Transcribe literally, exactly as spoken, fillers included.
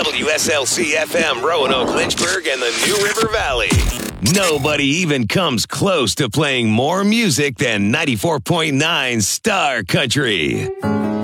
W S L C F M, Roanoke, Lynchburg, and the New River Valley. Nobody even comes close to playing more music than ninety-four point nine Star Country.